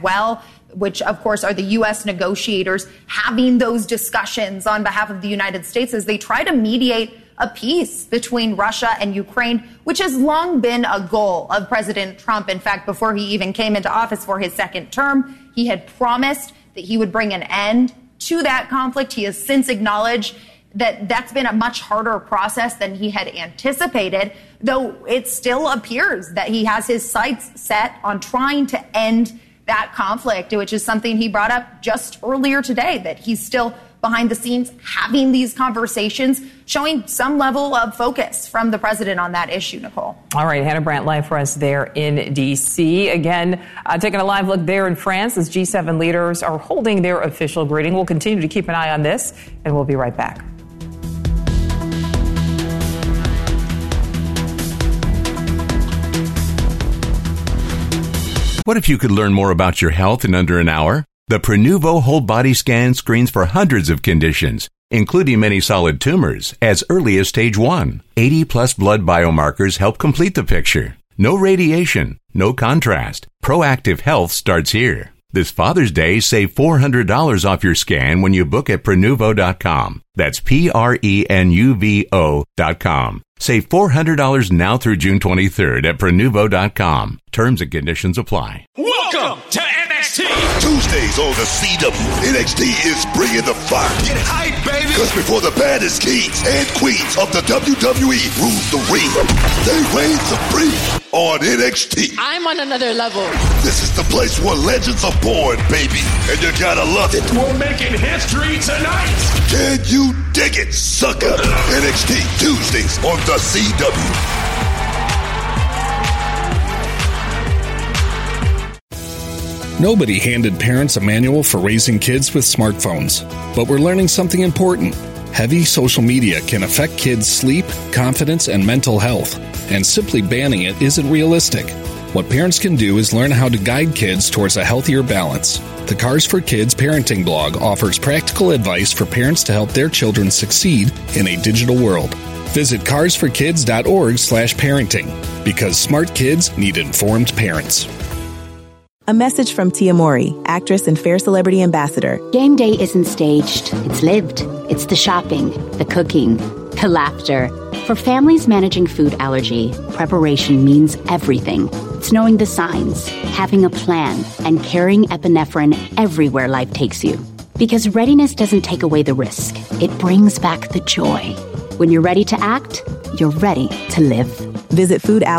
well, which, of course, are the U.S. negotiators having those discussions on behalf of the United States as they try to mediate a peace between Russia and Ukraine, which has long been a goal of President Trump. In fact, before he even came into office for his second term, he had promised that he would bring an end to that conflict. He has since acknowledged that that's been a much harder process than he had anticipated, though it still appears that he has his sights set on trying to end that conflict, which is something he brought up just earlier today, that he's still behind the scenes having these conversations, showing some level of focus from the president on that issue, Nicole. All right, Hannah Brandt live for us there in D.C. Again, taking a live look there in France as G7 leaders are holding their official greeting. We'll continue to keep an eye on this, and we'll be right back. What if you could learn more about your health in under an hour? The Prenuvo Whole Body Scan screens for hundreds of conditions, including many solid tumors, as early as stage 1. 80-plus blood biomarkers help complete the picture. No radiation, no contrast. Proactive health starts here. This Father's Day, save $400 off your scan when you book at Prenuvo.com. That's Prenuvo.com. Save $400 now through June 23rd at Prenuvo.com. Terms and conditions apply. Welcome to NXT. Tuesdays on the CW. NXT is bringing the fire. Get hype, baby. Because before the baddest kings and queens of the WWE rule the ring, they reign supreme on NXT. I'm on another level. This is the place where legends are born, baby. And you gotta love it. We're making history tonight. Can you dig it, sucker? NXT Tuesdays on the CW. Nobody handed parents a manual for raising kids with smartphones. But we're learning something important. Heavy social media can affect kids' sleep, confidence, and mental health. And simply banning it isn't realistic. What parents can do is learn how to guide kids towards a healthier balance. The Cars for Kids parenting blog offers practical advice for parents to help their children succeed in a digital world. Visit carsforkids.org/parenting, because smart kids need informed parents. A message from Tia Mori, actress and Fair Celebrity Ambassador. Game day isn't staged. It's lived. It's the shopping, the cooking, the laughter. For families managing food allergy, preparation means everything. It's knowing the signs, having a plan, and carrying epinephrine everywhere life takes you. Because readiness doesn't take away the risk. It brings back the joy. When you're ready to act, you're ready to live. Visit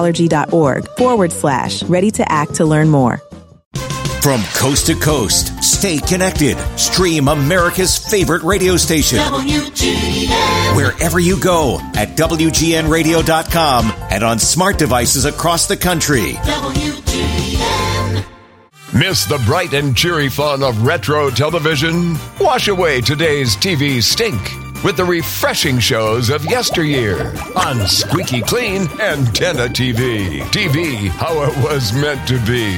foodallergy.org/ready to act to learn more. From coast to coast, stay connected. Stream America's favorite radio station. WGN. Wherever you go at WGNradio.com and on smart devices across the country. WGN. Miss the bright and cheery fun of retro television? Wash away today's TV stink with the refreshing shows of yesteryear on Squeaky Clean Antenna TV. TV, how it was meant to be.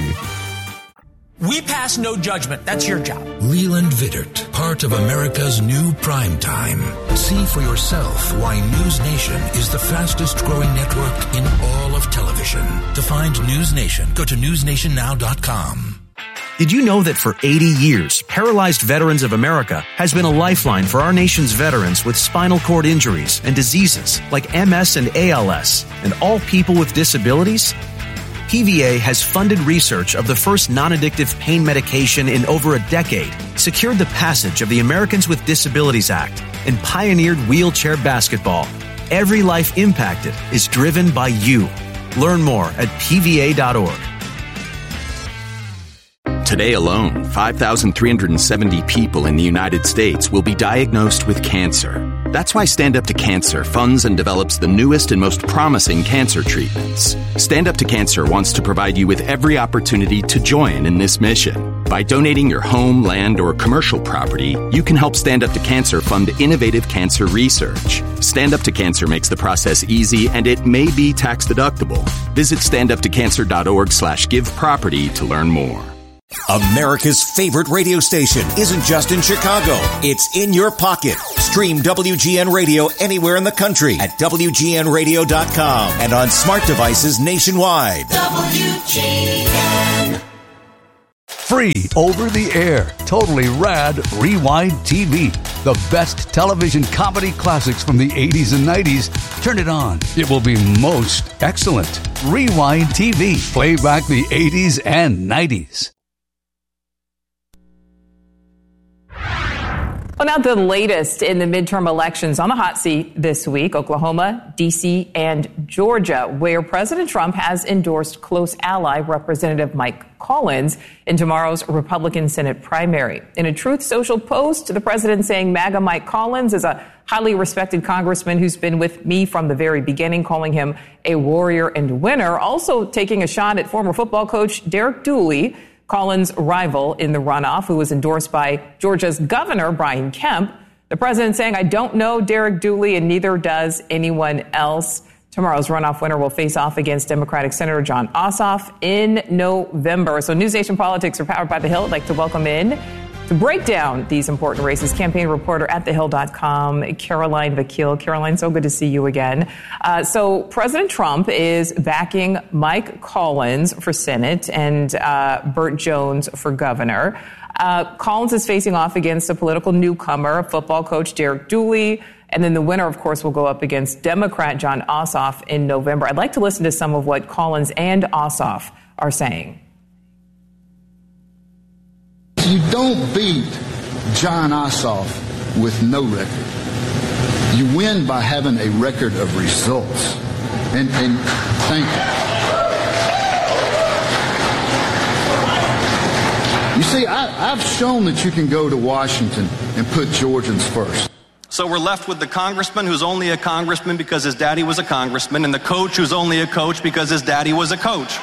We pass no judgment. That's your job. Leland Vittert, part of America's new prime time. See for yourself why News Nation is the fastest growing network in all of television. To find News Nation, go to newsnationnow.com. Did you know that for 80 years, Paralyzed Veterans of America has been a lifeline for our nation's veterans with spinal cord injuries and diseases like MS and ALS, and all people with disabilities? PVA has funded research of the first non-addictive pain medication in over a decade, secured the passage of the Americans with Disabilities Act, and pioneered wheelchair basketball. Every life impacted is driven by you. Learn more at pva.org. Today alone, 5,370 people in the United States will be diagnosed with cancer. That's why Stand Up to Cancer funds and develops the newest and most promising cancer treatments. Stand Up to Cancer wants to provide you with every opportunity to join in this mission. By donating your home, land, or commercial property, you can help Stand Up to Cancer fund innovative cancer research. Stand Up to Cancer makes the process easy, and it may be tax deductible. Visit standuptocancer.org/giveproperty to learn more. America's favorite radio station isn't just in Chicago. It's in your pocket. Stream WGN Radio anywhere in the country at WGNradio.com and on smart devices nationwide. WGN. Free over the air, totally rad Rewind TV. The best television comedy classics from the 80s and 90s. Turn it on. It will be most excellent. Rewind TV. Play back the 80s and 90s. Well, now the latest in the midterm elections on the hot seat this week, Oklahoma, D.C., and Georgia, where President Trump has endorsed close ally Representative Mike Collins in tomorrow's Republican Senate primary. In a Truth Social post, the president saying MAGA Mike Collins is a highly respected congressman who's been with me from the very beginning, calling him a warrior and winner. Also taking a shot at former football coach Derek Dooley, Collins' rival in the runoff, who was endorsed by Georgia's governor, Brian Kemp. The president saying, I don't know Derek Dooley, and neither does anyone else. Tomorrow's runoff winner will face off against Democratic Senator Jon Ossoff in November. So News Nation Politics are powered by The Hill. I'd like to welcome in to break down these important races, campaign reporter at thehill.com, Caroline Vakil. Caroline, so good to see you again. So President Trump is backing Mike Collins for Senate and Burt Jones for governor. Collins is facing off against a political newcomer, football coach Derek Dooley. And then the winner, of course, will go up against Democrat Jon Ossoff in November. I'd like to listen to some of what Collins and Ossoff are saying. You don't beat Jon Ossoff with no record. You win by having a record of results. And thank you. You see, I've shown that you can go to Washington and put Georgians first. So we're left with the congressman who's only a congressman because his daddy was a congressman, and the coach who's only a coach because his daddy was a coach.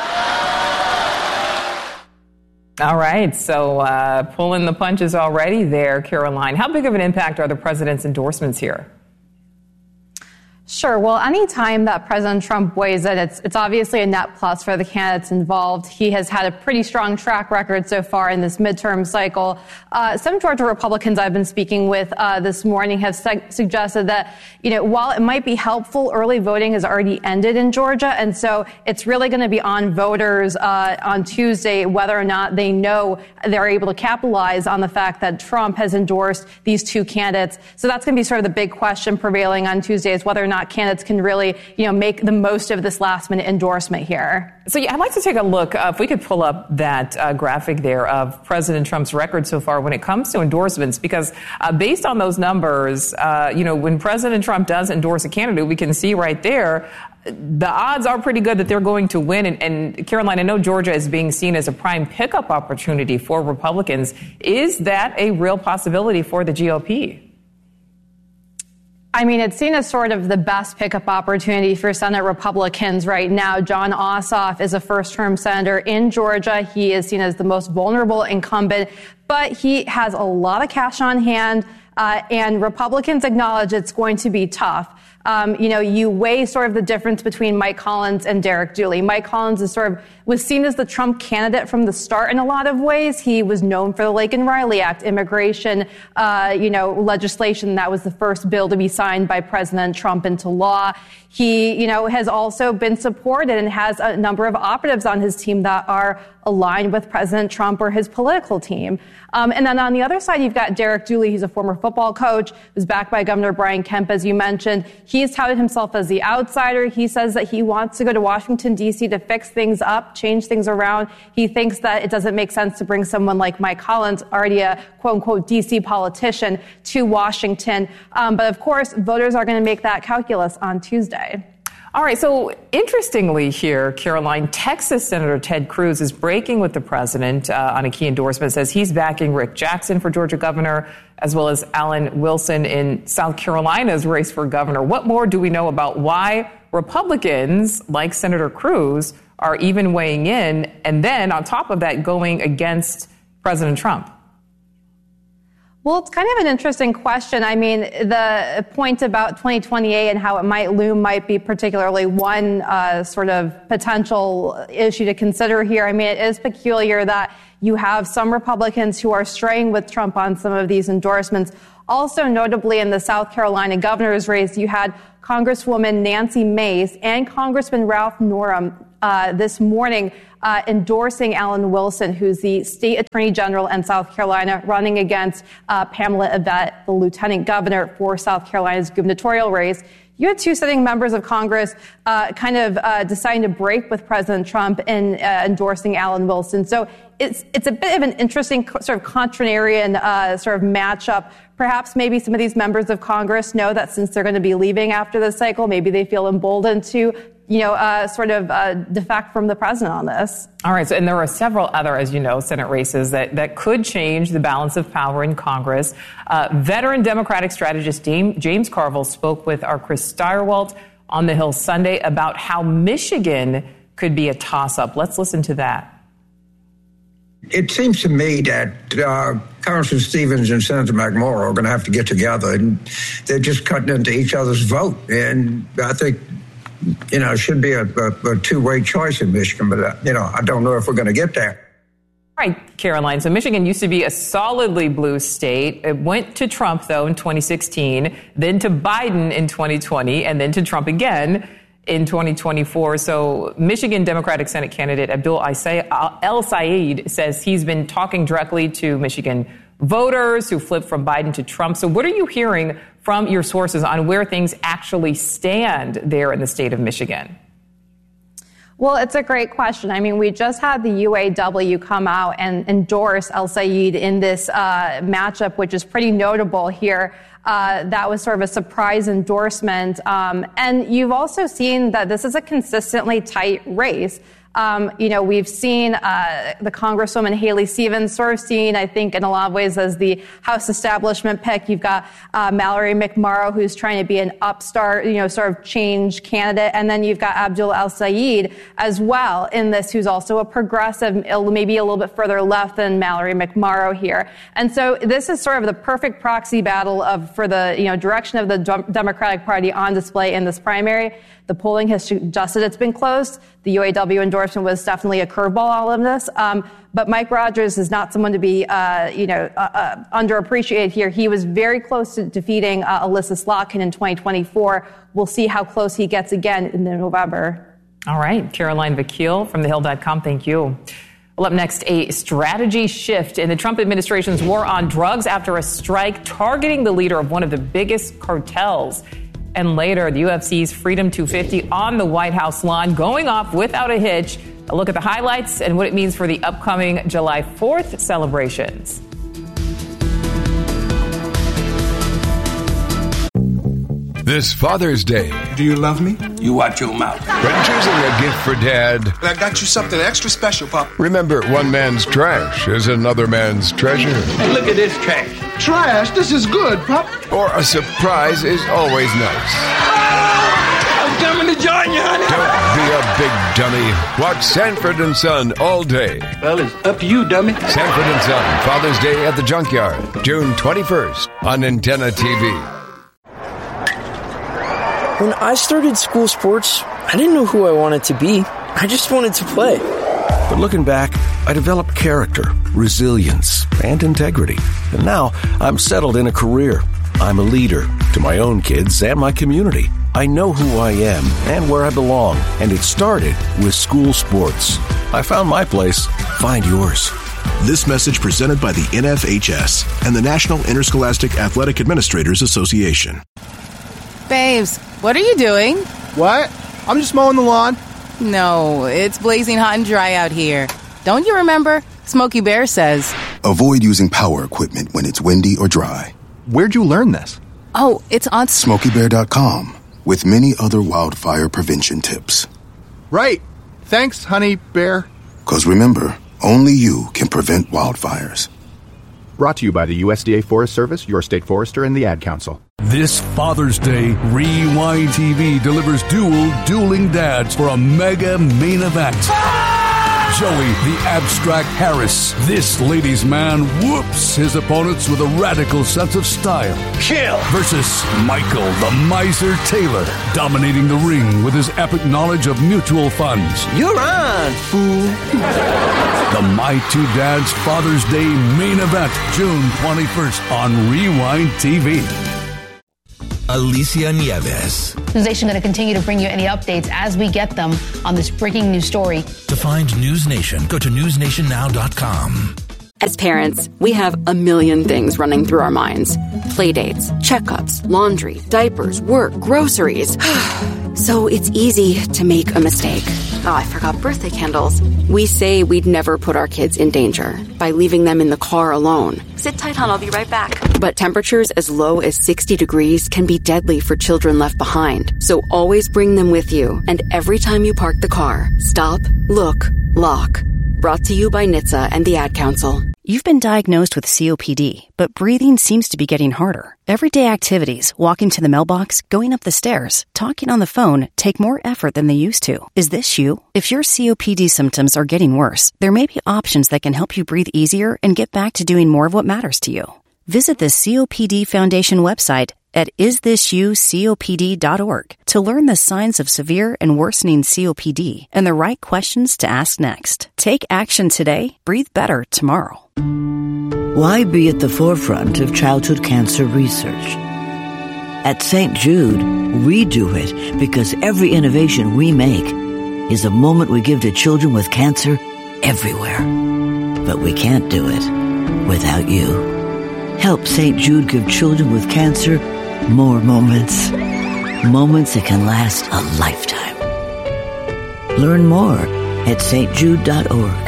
All right, so pulling the punches already there, Caroline. How big of an impact are the president's endorsements here? Sure. Well, any time that President Trump weighs in, it's obviously a net plus for the candidates involved. He has had a pretty strong track record so far in this midterm cycle. Some Georgia Republicans I've been speaking with this morning have suggested that, while it might be helpful, early voting has already ended in Georgia. And so it's really going to be on voters on Tuesday whether or not they know they're able to capitalize on the fact that Trump has endorsed these two candidates. So that's going to be sort of the big question prevailing on Tuesday, is whether or not candidates can really, make the most of this last-minute endorsement here. So I'd like to take a look, if we could pull up that graphic there of President Trump's record so far when it comes to endorsements, because based on those numbers, when President Trump does endorse a candidate, we can see right there, the odds are pretty good that they're going to win. And Caroline, I know Georgia is being seen as a prime pickup opportunity for Republicans. Is that a real possibility for the GOP? I mean, it's seen as sort of the best pickup opportunity for Senate Republicans right now. Jon Ossoff is a first-term senator in Georgia. He is seen as the most vulnerable incumbent, but he has a lot of cash on hand, and Republicans acknowledge it's going to be tough. You weigh sort of the difference between Mike Collins and Derek Dooley. Mike Collins was seen as the Trump candidate from the start in a lot of ways. He was known for the Laken-Riley Act, immigration, legislation. That was the first bill to be signed by President Trump into law. He, has also been supported and has a number of operatives on his team that are aligned with President Trump or his political team. And then on the other side, you've got Derek Dooley. He's a former football coach, who's backed by Governor Brian Kemp, as you mentioned. He's touted himself as the outsider. He says that he wants to go to Washington, D.C. to fix things up, change things around. He thinks that it doesn't make sense to bring someone like Mike Collins, already a quote-unquote D.C. politician, to Washington. But of course, voters are going to make that calculus on Tuesday. All right. So interestingly here, Caroline, Texas Senator Ted Cruz is breaking with the president on a key endorsement. Says he's backing Rick Jackson for Georgia governor, as well as Alan Wilson in South Carolina's race for governor. What more do we know about why Republicans like Senator Cruz are even weighing in, and then on top of that, going against President Trump? Well, it's kind of an interesting question. I mean, the point about 2028 and how it might loom might be particularly one sort of potential issue to consider here. I mean, it is peculiar that you have some Republicans who are straying with Trump on some of these endorsements. Also, notably in the South Carolina governor's race, you had Congresswoman Nancy Mace and Congressman Ralph Northam this morning endorsing Alan Wilson, who's the state attorney general in South Carolina, running against Pamela Yvette, the lieutenant governor for South Carolina's gubernatorial race. You had two sitting members of Congress deciding to break with President Trump in endorsing Alan Wilson. So it's a bit of an interesting sort of contrarian sort of matchup. Perhaps maybe some of these members of Congress know that since they're going to be leaving after this cycle, maybe they feel emboldened to defect from the president on this. All right. So, and there are several other, as you know, Senate races that could change the balance of power in Congress. Veteran Democratic strategist James Carville spoke with our Chris Stirewalt on the Hill Sunday about how Michigan could be a toss-up. Let's listen to that. It seems to me that Congressman Stevens and Senator McMorrow are going to have to get together, and they're just cutting into each other's vote. And I think, it should be a two-way choice in Michigan, but, I don't know if we're going to get there. All right, Caroline. So Michigan used to be a solidly blue state. It went to Trump, though, in 2016, then to Biden in 2020, and then to Trump again in 2024. So Michigan Democratic Senate candidate Abdul El Sayed says he's been talking directly to Michigan voters who flipped from Biden to Trump. So what are you hearing from your sources on where things actually stand there in the state of Michigan? Well, it's a great question. I mean, we just had the UAW come out and endorse El Sayed in this matchup, which is pretty notable here. That was sort of a surprise endorsement. And you've also seen that this is a consistently tight race. We've seen the Congresswoman Haley Stevens sort of seen, I think, in a lot of ways as the House establishment pick. You've got Mallory McMorrow, who's trying to be an upstart, sort of change candidate. And then you've got Abdul El Sayed as well in this, who's also a progressive, maybe a little bit further left than Mallory McMorrow here. And so this is sort of the perfect proxy battle for the, direction of the Democratic Party on display in this primary. The polling has suggested it's been close. The UAW endorsement was definitely a curveball, all of this. But Mike Rogers is not someone to be, underappreciated here. He was very close to defeating Alyssa Slotkin in 2024. We'll see how close he gets again in November. All right. Caroline Vakil from thehill.com. Thank you. Well, up next, a strategy shift in the Trump administration's war on drugs after a strike targeting the leader of one of the biggest cartels. And later, the UFC's Freedom 250 on the White House lawn, going off without a hitch. A look at the highlights and what it means for the upcoming July 4th celebrations. This Father's Day. Do you love me? You watch your mouth. When choosing a gift for Dad, I got you something extra special, Pop. Remember, one man's trash is another man's treasure. Hey, look at this trash. Trash? This is good, Pop. Or a surprise is always nice. I'm coming to join you, honey. Don't be a big dummy. Watch Sanford and Son all day. Well, it's up to you, dummy. Sanford and Son, Father's Day at the Junkyard, June 21st on Antenna TV. When I started school sports, I didn't know who I wanted to be. I just wanted to play. But looking back, I developed character, resilience, and integrity. And now I'm settled in a career. I'm a leader to my own kids and my community. I know who I am and where I belong. And it started with school sports. I found my place. Find yours. This message presented by the NFHS and the National Interscholastic Athletic Administrators Association. Babes, what are you doing? What? I'm just mowing the lawn. No, it's blazing hot and dry out here. Don't you remember? Smokey Bear says, avoid using power equipment when it's windy or dry. Where'd you learn this? Oh, it's on SmokeyBear.com with many other wildfire prevention tips. Right. Thanks, honey bear. Because remember, only you can prevent wildfires. Brought to you by the USDA Forest Service, your state forester, and the Ad Council. This Father's Day, Rewind TV delivers dueling dads for a mega main event. Joey, the abstract Harris, this ladies' man, whoops his opponents with a radical sense of style. Kill! Versus Michael, the miser Taylor, dominating the ring with his epic knowledge of mutual funds. You're on, fool! The My Two Dads Father's Day main event, June 21st on Rewind TV. Alicia Nieves. News Nation going to continue to bring you any updates as we get them on this breaking news story. To find News Nation, go to newsnationnow.com. As parents, we have a million things running through our minds. Playdates, checkups, laundry, diapers, work, groceries. So it's easy to make a mistake. Oh, I forgot birthday candles. We say we'd never put our kids in danger by leaving them in the car alone. Sit tight, hon, I'll be right back. But temperatures as low as 60 degrees can be deadly for children left behind. So always bring them with you. And every time you park the car, stop, look, lock. Brought to you by NHTSA and the Ad Council. You've been diagnosed with COPD, but breathing seems to be getting harder. Everyday activities, walking to the mailbox, going up the stairs, talking on the phone, take more effort than they used to. Is this you? If your COPD symptoms are getting worse, there may be options that can help you breathe easier and get back to doing more of what matters to you. Visit the COPD Foundation website at isthisyoucopd.org to learn the signs of severe and worsening COPD and the right questions to ask next. Take action today, breathe better tomorrow. Why be at the forefront of childhood cancer research? At St. Jude, we do it because every innovation we make is a moment we give to children with cancer everywhere. But we can't do it without you. Help St. Jude give children with cancer more moments. Moments that can last a lifetime. Learn more at stjude.org.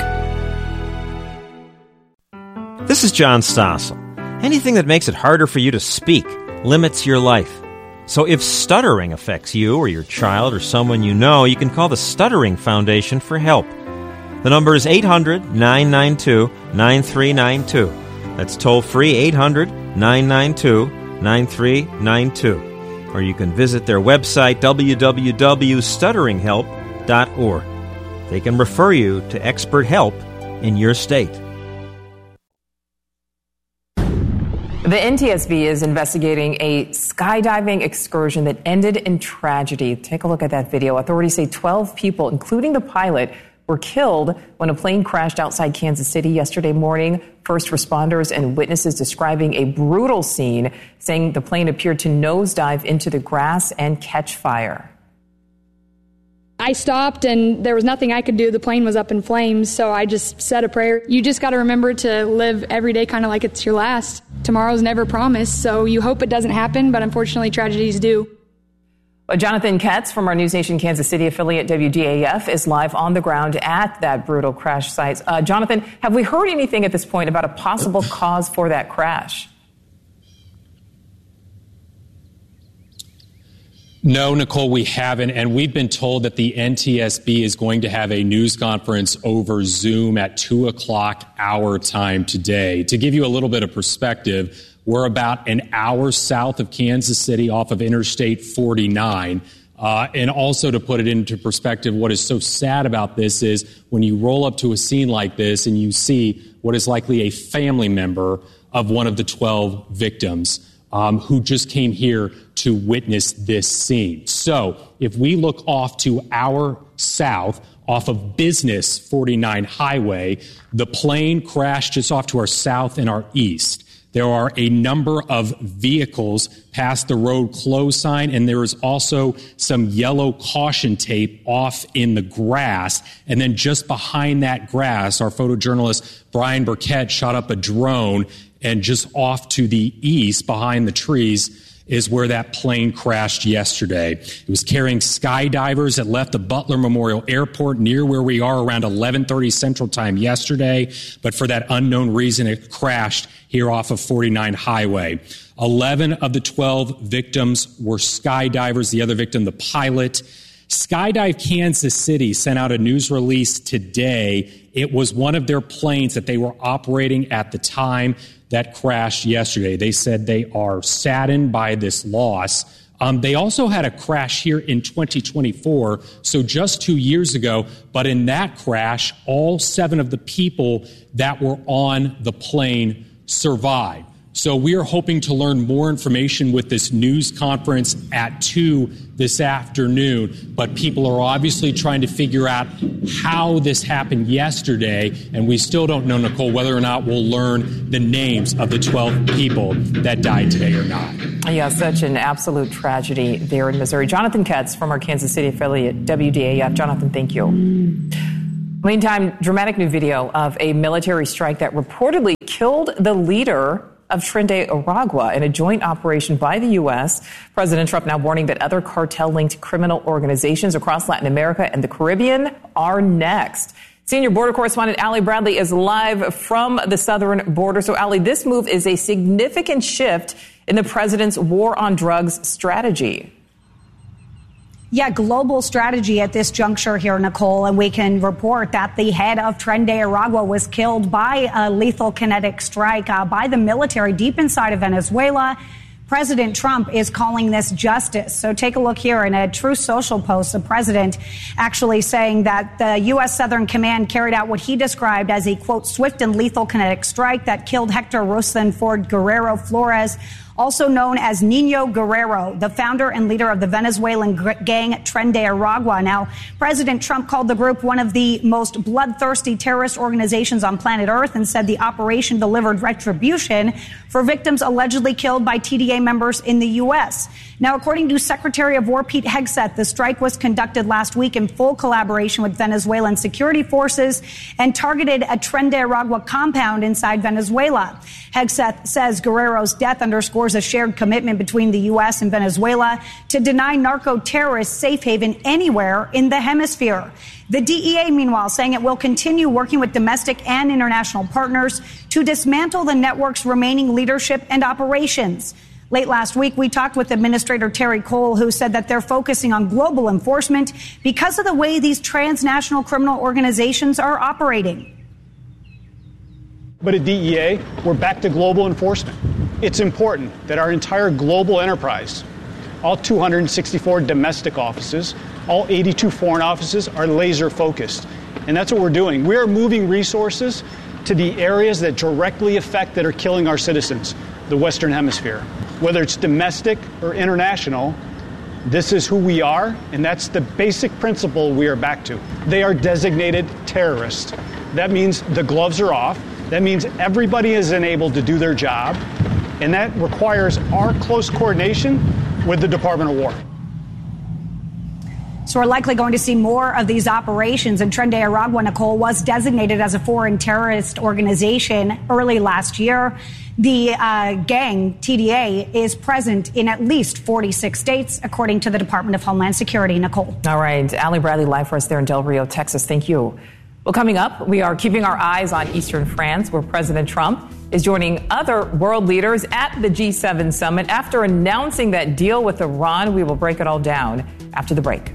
This is John Stossel. Anything that makes it harder for you to speak limits your life. So if stuttering affects you or your child or someone you know, you can call the Stuttering Foundation for help. The number is 800-992-9392. That's toll-free 800-992-9392. Or you can visit their website, www.stutteringhelp.org. They can refer you to expert help in your state. The NTSB is investigating a skydiving excursion that ended in tragedy. Take a look at that video. Authorities say 12 people, including the pilot, were killed when a plane crashed outside Kansas City yesterday morning. First responders and witnesses describing a brutal scene, saying the plane appeared to nosedive into the grass and catch fire. I stopped and there was nothing I could do. The plane was up in flames, so I just said a prayer. You just got to remember to live every day kind of like it's your last. Tomorrow's never promised, so you hope it doesn't happen, but unfortunately tragedies do. Jonathan Ketz from our News Nation Kansas City affiliate WDAF is live on the ground at that brutal crash site. Jonathan, have we heard anything at this point about a possible cause for that crash? No, Nicole, we haven't. And we've been told that the NTSB is going to have a news conference over Zoom at 2 o'clock our time today. To give you a little bit of perspective, we're about an hour south of Kansas City off of Interstate 49. And also to put it into perspective, what is so sad about this is when you roll up to a scene like this and you see what is likely a family member of one of the 12 victims who just came here to witness this scene. So if we look off to our south, off of Business 49 Highway, the plane crashed just off to our south and our east. There are a number of vehicles past the road closed sign, and there is also some yellow caution tape off in the grass. And then just behind that grass, our photojournalist Brian Burkett shot up a drone, and just off to the east behind the trees is where that plane crashed yesterday. It was carrying skydivers that left the Butler Memorial Airport near where we are around 11:30 Central Time yesterday, but for that unknown reason, it crashed here off of 49 Highway. 11 of the 12 victims were skydivers. The other victim, the pilot. Skydive Kansas City sent out a news release today. It was one of their planes that they were operating at the time that crashed yesterday. They said they are saddened by this loss. They also had a crash here in 2024, so just 2 years ago. But in that crash, all 7 of the people that were on the plane survived. So we are hoping to learn more information with this news conference at 2 this afternoon. But people are obviously trying to figure out how this happened yesterday. And we still don't know, Nicole, whether or not we'll learn the names of the 12 people that died today or not. Yeah, such an absolute tragedy there in Missouri. Jonathan Katz from our Kansas City affiliate, WDAF. Jonathan, thank you. Meantime, dramatic new video of a military strike that reportedly killed the leader of Tren de Aragua in a joint operation by the U.S. President Trump now warning that other cartel-linked criminal organizations across Latin America and the Caribbean are next. Senior border correspondent Ali Bradley is live from the southern border. So, Ali, this move is a significant shift in the president's war on drugs strategy. Yeah, global strategy at this juncture here, Nicole, and we can report that the head of Tren de Aragua was killed by a lethal kinetic strike by the military deep inside of Venezuela. President Trump is calling this justice. So take a look here in a Truth Social post, the president actually saying that the U.S. Southern Command carried out what he described as a, quote, swift and lethal kinetic strike that killed Hector Ruslan Ford Guerrero Flores, also known as Nino Guerrero, the founder and leader of the Venezuelan gang Tren de Aragua. Now, President Trump called the group one of the most bloodthirsty terrorist organizations on planet Earth and said the operation delivered retribution for victims allegedly killed by TDA members in the U.S. Now, according to Secretary of War Pete Hegseth, the strike was conducted last week in full collaboration with Venezuelan security forces and targeted a Tren de Aragua compound inside Venezuela. Hegseth says Guerrero's death underscores a shared commitment between the U.S. and Venezuela to deny narco-terrorists safe haven anywhere in the hemisphere. The DEA, meanwhile, saying it will continue working with domestic and international partners to dismantle the network's remaining leadership and operations. Late last week, we talked with Administrator Terry Cole, who said that they're focusing on global enforcement because of the way these transnational criminal organizations are operating. But at DEA, we're back to global enforcement. It's important that our entire global enterprise, all 264 domestic offices, all 82 foreign offices, are laser focused. And that's what we're doing. We're moving resources to the areas that directly affect that are killing our citizens, the Western Hemisphere. Whether it's domestic or international, this is who we are, and that's the basic principle we are back to. They are designated terrorists. That means the gloves are off. That means everybody is enabled to do their job, and that requires our close coordination with the Department of War. So we're likely going to see more of these operations. And Tren de Aragua, Nicole, was designated as a foreign terrorist organization early last year. The gang, TDA, is present in at least 46 states, according to the Department of Homeland Security. Nicole. All right. Ali Bradley live for us there in Del Rio, Texas. Thank you. Well, coming up, we are keeping our eyes on Eastern France, where President Trump is joining other world leaders at the G7 summit. After announcing that deal with Iran, we will break it all down after the break.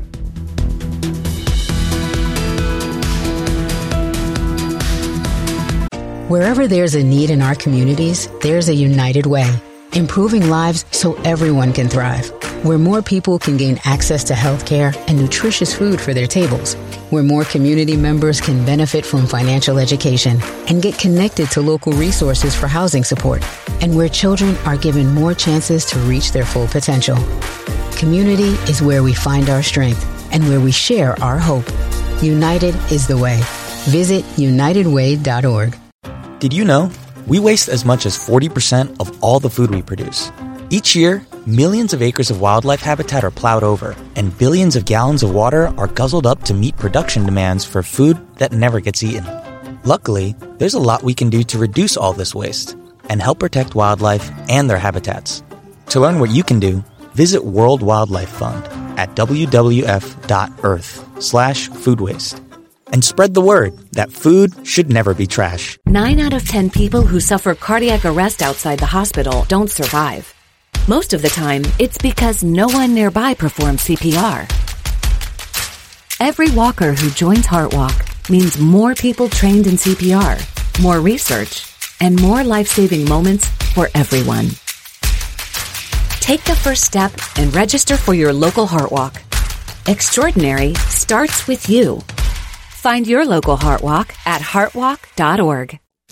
Wherever there's a need in our communities, there's a United Way, improving lives so everyone can thrive. Where more people can gain access to health care and nutritious food for their tables. Where more community members can benefit from financial education and get connected to local resources for housing support. And where children are given more chances to reach their full potential. Community is where we find our strength and where we share our hope. United is the way. Visit unitedway.org. Did you know we waste as much as 40% of all the food we produce? Each year, millions of acres of wildlife habitat are plowed over, and billions of gallons of water are guzzled up to meet production demands for food that never gets eaten. Luckily, there's a lot we can do to reduce all this waste and help protect wildlife and their habitats. To learn what you can do, visit World Wildlife Fund at wwf.earth/food waste. And spread the word that food should never be trash. 9 out of 10 people who suffer cardiac arrest outside the hospital don't survive. Most of the time, it's because no one nearby performs CPR. Every walker who joins HeartWalk means more people trained in CPR, more research, and more life-saving moments for everyone. Take the first step and register for your local HeartWalk. Extraordinary starts with you. Find your local HeartWalk at heartwalk.org.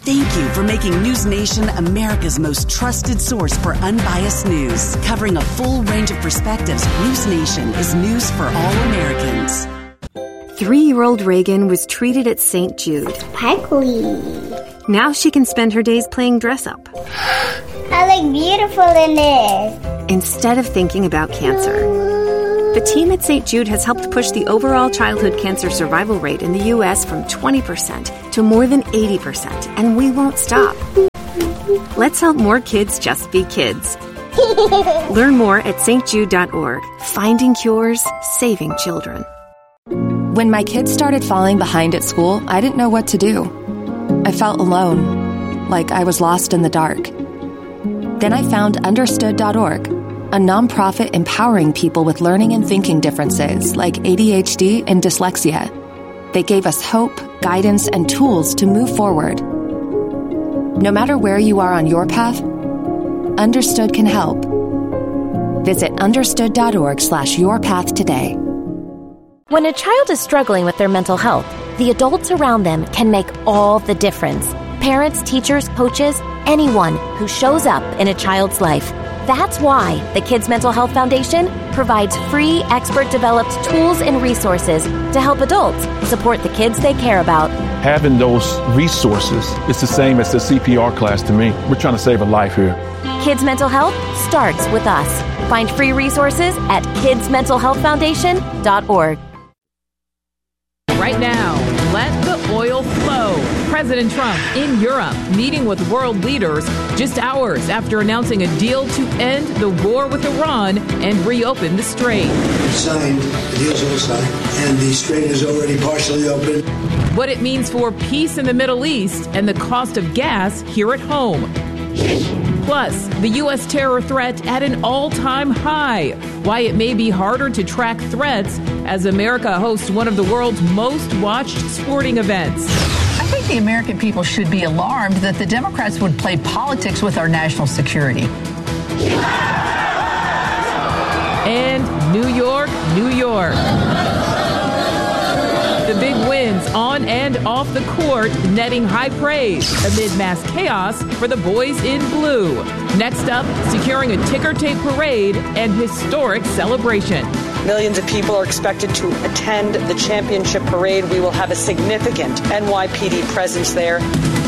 Thank you for making News Nation America's most trusted source for unbiased news. Covering a full range of perspectives, News Nation is news for all Americans. 3-year-old Reagan was treated at St. Jude. Sparkly. Now she can spend her days playing dress-up. I look beautiful in this. Instead of thinking about cancer. The team at St. Jude has helped push the overall childhood cancer survival rate in the U.S. from 20% to more than 80%, and we won't stop. Let's help more kids just be kids. Learn more at stjude.org. Finding cures, saving children. When my kids started falling behind at school, I didn't know what to do. I felt alone, like I was lost in the dark. Then I found Understood.org, a nonprofit empowering people with learning and thinking differences like ADHD and dyslexia. They gave us hope, guidance, and tools to move forward. No matter where you are on your path, Understood can help. Visit understood.org/yourpath today. When a child is struggling with their mental health, the adults around them can make all the difference. Parents, teachers, coaches, anyone who shows up in a child's life. That's why the Kids Mental Health Foundation provides free, expert-developed tools and resources to help adults support the kids they care about. Having those resources is the same as the CPR class to me. We're trying to save a life here. Kids Mental Health starts with us. Find free resources at kidsmentalhealthfoundation.org. Right now, let the oil flow. President Trump in Europe meeting with world leaders just hours after announcing a deal to end the war with Iran and reopen the strait. Signed, the deal's all signed, and the strait is already partially open. What it means for peace in the Middle East and the cost of gas here at home. Plus, the U.S. terror threat at an all-time high. Why it may be harder to track threats as America hosts one of the world's most watched sporting events. I think the American people should be alarmed that the Democrats would play politics with our national security. And New York, New York. The big wins on and off the court netting high praise amid mass chaos for the boys in blue. Next up, securing a ticker tape parade and historic celebration. Millions of people are expected to attend the championship parade. We will have a significant NYPD presence there.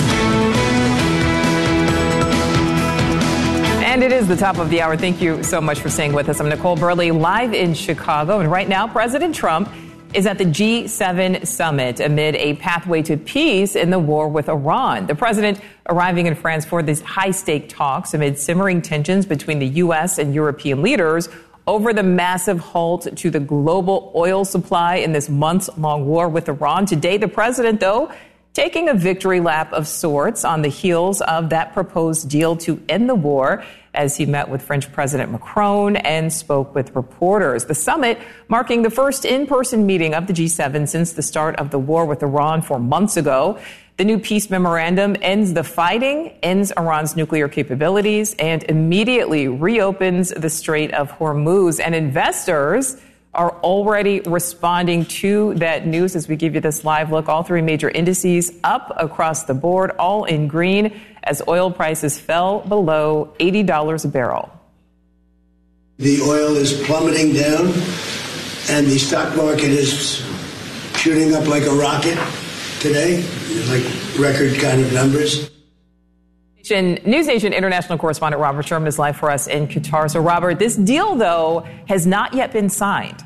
And it is the top of the hour. Thank you so much for staying with us. I'm Nicole Burley, live in Chicago. And right now, President Trump is at the G7 summit amid a pathway to peace in the war with Iran. The president arriving in France for these high-stake talks amid simmering tensions between the U.S. and European leaders over the massive halt to the global oil supply in this months-long war with Iran. Today, the president, though, taking a victory lap of sorts on the heels of that proposed deal to end the war as he met with French President Macron and spoke with reporters. The summit marking the first in-person meeting of the G7 since the start of the war with Iran 4 months ago. The new peace memorandum ends the fighting, ends Iran's nuclear capabilities, and immediately reopens the Strait of Hormuz. And investors are already responding to that news as we give you this live look. All three major indices up across the board, all in green, as oil prices fell below $80 a barrel. The oil is plummeting down, and the stock market is shooting up like a rocket today, like record kind of numbers. News Nation international correspondent Robert Sherman is live for us in Qatar. So, Robert, this deal, though, has not yet been signed.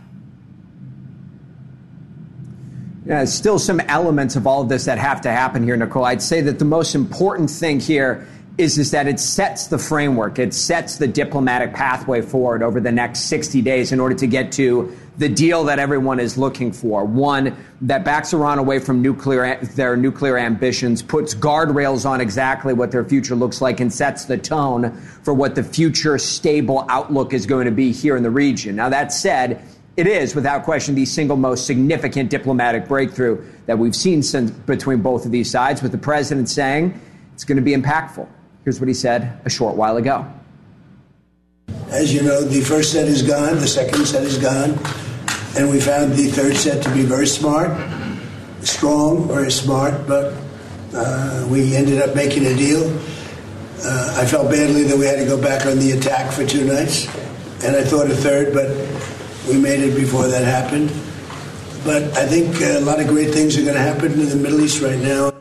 Yeah, still some elements of all of this that have to happen here, Nicole. I'd say that the most important thing here is that it sets the framework. It sets the diplomatic pathway forward over the next 60 days in order to get to the deal that everyone is looking for. One that backs Iran away from their nuclear ambitions, puts guardrails on exactly what their future looks like, and sets the tone for what the future stable outlook is going to be here in the region. Now, that said, it is, without question, the single most significant diplomatic breakthrough that we've seen between both of these sides, with the president saying it's going to be impactful. Here's what he said a short while ago. As you know, the first set is gone, the second set is gone, and we found the third set to be very smart, strong, very smart, but We ended up making a deal. I felt badly that we had to go back on the attack for 2 nights, and I thought a third, but we made it before that happened. But I think a lot of great things are going to happen in the Middle East right now.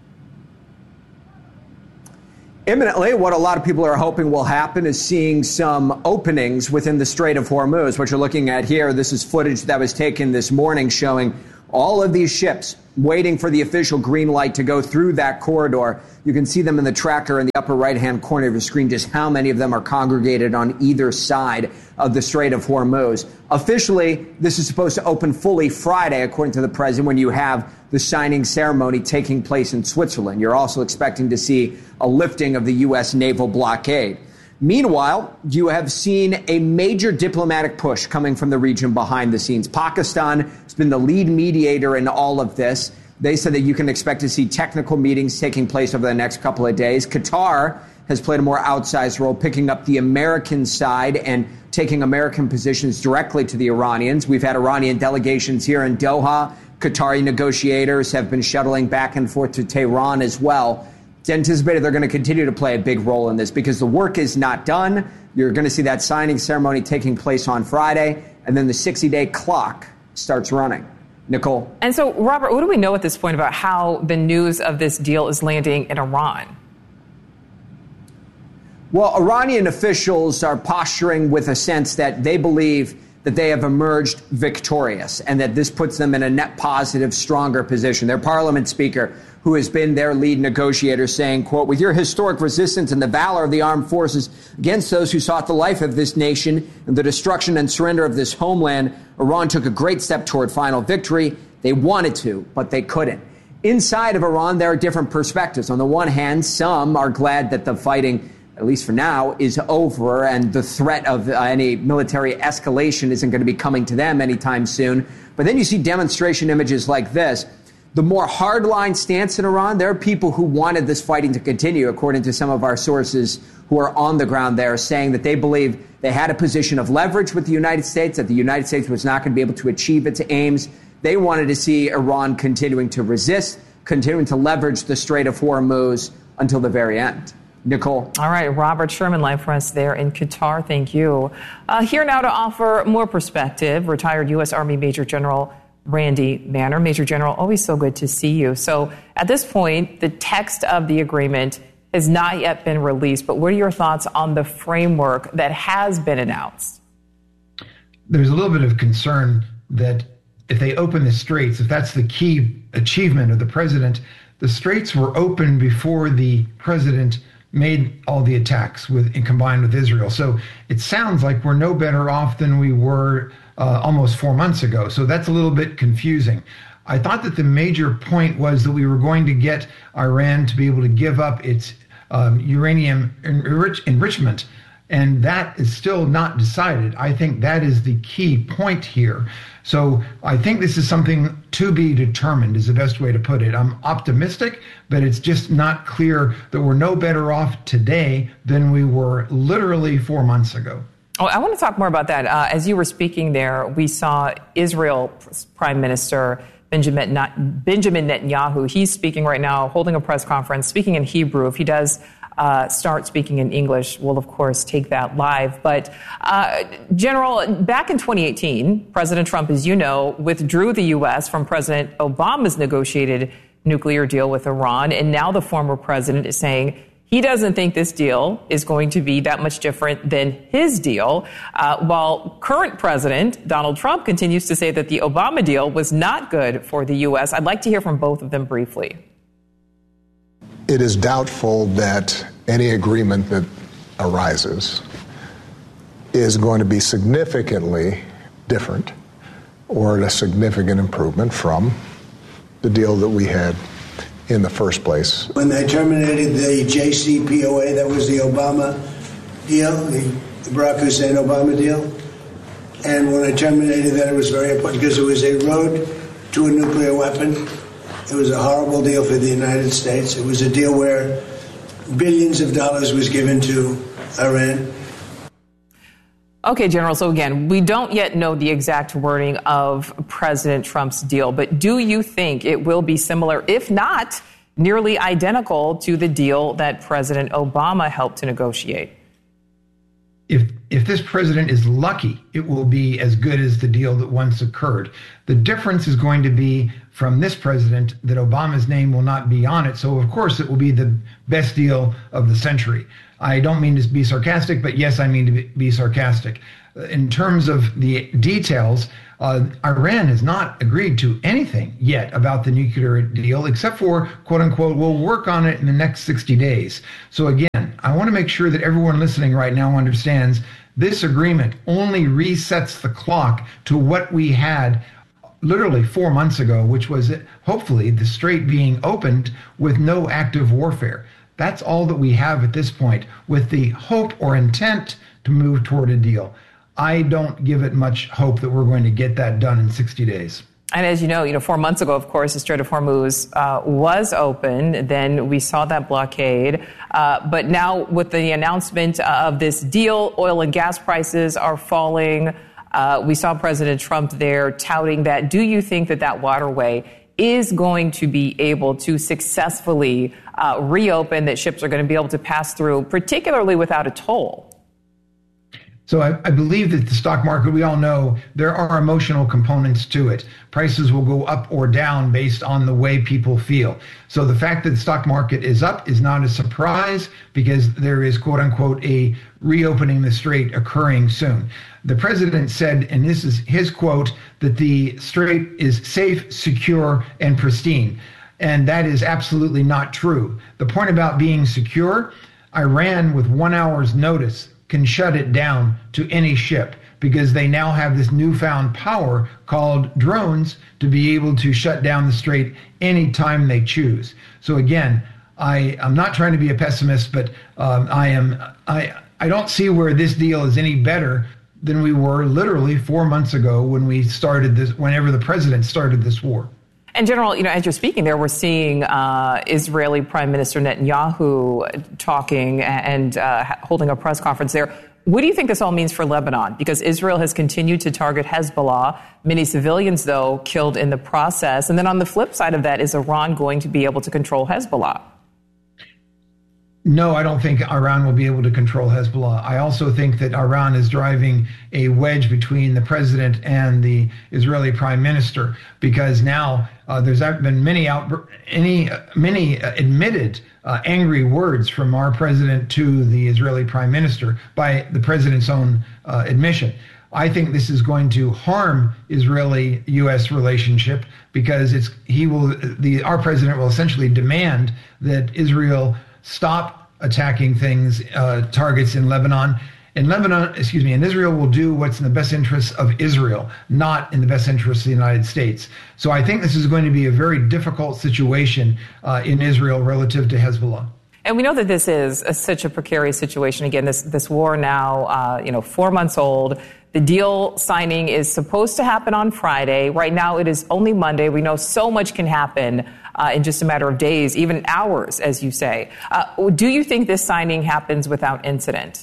Imminently, what a lot of people are hoping will happen is seeing some openings within the Strait of Hormuz. What you're looking at here, this is footage that was taken this morning showing all of these ships waiting for the official green light to go through that corridor. You can see them in the tracker in the upper right-hand corner of your screen, just how many of them are congregated on either side of the Strait of Hormuz. Officially, this is supposed to open fully Friday, according to the president, when you have the signing ceremony taking place in Switzerland. You're also expecting to see a lifting of the U.S. naval blockade. Meanwhile, you have seen a major diplomatic push coming from the region behind the scenes. Pakistan has been the lead mediator in all of this. They said that you can expect to see technical meetings taking place over the next couple of days. Qatar has played a more outsized role, picking up the American side and taking American positions directly to the Iranians. We've had Iranian delegations here in Doha. Qatari negotiators have been shuttling back and forth to Tehran as well. It's anticipated they're going to continue to play a big role in this because the work is not done. You're going to see that signing ceremony taking place on Friday, and then the 60-day clock starts running. Nicole. And so, Robert, what do we know at this point about how the news of this deal is landing in Iran? Well, Iranian officials are posturing with a sense that they believe that they have emerged victorious and that this puts them in a net positive, stronger position. Their parliament speaker, who has been their lead negotiator, saying, quote, "With your historic resistance and the valor of the armed forces against those who sought the life of this nation and the destruction and surrender of this homeland, Iran took a great step toward final victory. They wanted to, but they couldn't." Inside of Iran, there are different perspectives. On the one hand, some are glad that the fighting, at least for now, is over and the threat of any military escalation isn't going to be coming to them anytime soon. But then you see demonstration images like this. The more hardline stance in Iran, there are people who wanted this fighting to continue, according to some of our sources who are on the ground there, saying that they believe they had a position of leverage with the United States, that the United States was not going to be able to achieve its aims. They wanted to see Iran continuing to resist, continuing to leverage the Strait of Hormuz until the very end. Nicole. All right, Robert Sherman live for us there in Qatar. Thank you. Here now to offer more perspective, retired U.S. Army Major General Randy Manner. Major General, always so good to see you. So at this point, the text of the agreement has not yet been released, but what are your thoughts on the framework that has been announced? There's a little bit of concern that if they open the straits, if that's the key achievement of the president, the straits were open before the president made all the attacks combined with Israel. So it sounds like we're no better off than we were almost 4 months ago. So that's a little bit confusing. I thought that the major point was that we were going to get Iran to be able to give up its uranium enrichment, and that is still not decided. I think that is the key point here. So I think this is something to be determined is the best way to put it. I'm optimistic, but it's just not clear that we're no better off today than we were literally 4 months ago. Oh, I want to talk more about that. As you were speaking there, we saw Israel Prime Minister Benjamin Netanyahu. He's speaking right now, holding a press conference, speaking in Hebrew. If he does start speaking in English, we'll, of course, take that live. But, General, back in 2018, President Trump, as you know, withdrew the U.S. from President Obama's negotiated nuclear deal with Iran. And now the former president is saying he doesn't think this deal is going to be that much different than his deal, while current President Donald Trump continues to say that the Obama deal was not good for the U.S. I'd like to hear from both of them briefly. It is doubtful that any agreement that arises is going to be significantly different or a significant improvement from the deal that we had in the first place. When they terminated the JCPOA, that was the Obama deal, the Barack Hussein Obama deal. And when I terminated that, it was very important because it was a road to a nuclear weapon. It was a horrible deal for the United States. It was a deal where billions of dollars was given to Iran. Okay, General. So again, we don't yet know the exact wording of President Trump's deal, but do you think it will be similar? If not, nearly identical to the deal that President Obama helped to negotiate. If this president is lucky, it will be as good as the deal that once occurred. The difference is going to be from this president that Obama's name will not be on it. So, of course, it will be the best deal of the century. I don't mean to be sarcastic, but yes, I mean to be sarcastic. In terms of the details, Iran has not agreed to anything yet about the nuclear deal, except for, quote unquote, we'll work on it in the next 60 days. So again, I want to make sure that everyone listening right now understands this agreement only resets the clock to what we had literally 4 months ago, which was hopefully the strait being opened with no active warfare. That's all that we have at this point, with the hope or intent to move toward a deal. I don't give it much hope that we're going to get that done in 60 days. And as you know, 4 months ago, of course, the Strait of Hormuz was open. Then we saw that blockade. But now with the announcement of this deal, oil and gas prices are falling. We saw President Trump there touting that. Do you think that waterway is going to be able to successfully reopen, that ships are going to be able to pass through, particularly without a toll? So I believe that the stock market, we all know there are emotional components to it. Prices will go up or down based on the way people feel. So the fact that the stock market is up is not a surprise, because there is, quote unquote, a reopening the strait occurring soon. The president said, and this is his quote, that the strait is safe, secure, and pristine. And that is absolutely not true. The point about being secure, Iran, with 1 hour's notice, can shut it down to any ship, because they now have this newfound power called drones to be able to shut down the strait anytime they choose. So again, I'm not trying to be a pessimist, but I don't see where this deal is any better than we were literally 4 months ago when we started this, whenever the president started this war. And General, as you're speaking there, we're seeing Israeli Prime Minister Netanyahu talking and holding a press conference there. What do you think this all means for Lebanon? Because Israel has continued to target Hezbollah. Many civilians, though, killed in the process. And then on the flip side of that, is Iran going to be able to control Hezbollah? No, I don't think Iran will be able to control Hezbollah. I also think that Iran is driving a wedge between the president and the Israeli prime minister, because now there's been many admitted angry words from our president to the Israeli prime minister by the president's own admission. I think this is going to harm Israeli-U.S. relationship, because our president will essentially demand that Israel stop attacking targets in Lebanon. And Israel will do what's in the best interests of Israel, not in the best interests of the United States. So I think this is going to be a very difficult situation in Israel relative to Hezbollah. And we know that this is such a precarious situation. Again, this war now, 4 months old. The deal signing is supposed to happen on Friday. Right now, it is only Monday. We know so much can happen in just a matter of days, even hours, as you say. Do you think this signing happens without incident?